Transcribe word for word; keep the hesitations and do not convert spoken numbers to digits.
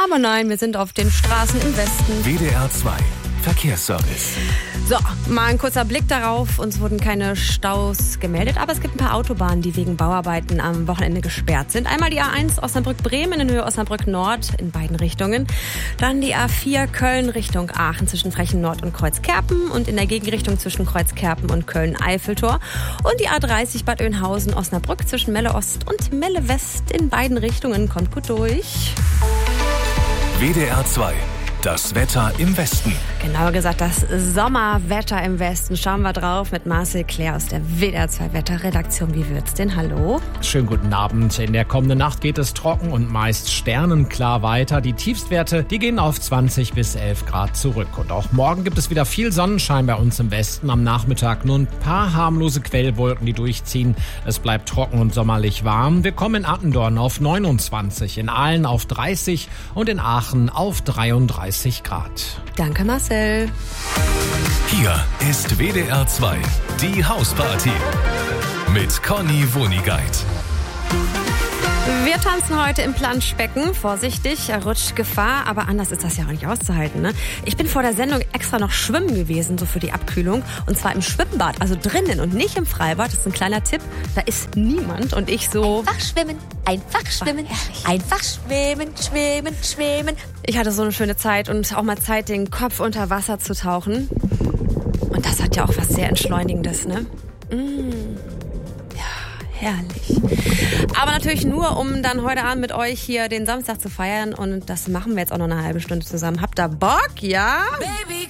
Aber nein, wir sind auf den Straßen im Westen. W D R zwei Verkehrsservice. So, mal ein kurzer Blick darauf. Uns wurden keine Staus gemeldet, aber es gibt ein paar Autobahnen, die wegen Bauarbeiten am Wochenende gesperrt sind. Einmal die A eins Osnabrück-Bremen in Höhe Osnabrück-Nord in beiden Richtungen. Dann die A vier Köln Richtung Aachen zwischen Frechen-Nord und Kreuzkerpen und in der Gegenrichtung zwischen Kreuzkerpen und Köln-Eiffeltor. Und die A dreißig Bad Oeynhausen-Osnabrück zwischen Melle-Ost und Melle-West in beiden Richtungen. Kommt gut durch. W D R zwei. Das Wetter im Westen. Genauer gesagt, das Sommerwetter im Westen. Schauen wir drauf mit Marcel Claire aus der W D R zwei Wetterredaktion. Wie wird's denn? Hallo? Schönen guten Abend. In der kommenden Nacht geht es trocken und meist sternenklar weiter. Die Tiefstwerte, die gehen auf zwanzig bis elf Grad zurück. Und auch morgen gibt es wieder viel Sonnenschein bei uns im Westen. Am Nachmittag nur ein paar harmlose Quellwolken, die durchziehen. Es bleibt trocken und sommerlich warm. Wir kommen in Attendorn auf neunundzwanzig, in Aalen auf dreißig und in Aachen auf dreiunddreißig Grad. Danke, Marcel. Hier ist W D R zwei, die Hausparty mit Conny Wonigkeit. Wir tanzen heute im Planschbecken. Vorsichtig, Rutschgefahr, aber anders ist das ja auch nicht auszuhalten, ne? Ich bin vor der Sendung extra noch schwimmen gewesen, so für die Abkühlung. Und zwar im Schwimmbad, also drinnen und nicht im Freibad. Das ist ein kleiner Tipp. Da ist niemand und ich so... Einfach schwimmen, einfach schwimmen, einfach schwimmen, schwimmen, schwimmen. Ich hatte so eine schöne Zeit und auch mal Zeit, den Kopf unter Wasser zu tauchen. Und das hat ja auch was sehr Entschleunigendes, ne? Mmh. Herrlich. Aber natürlich nur, um dann heute Abend mit euch hier den Samstag zu feiern. Und das machen wir jetzt auch noch eine halbe Stunde zusammen. Habt ihr Bock? Ja? Baby,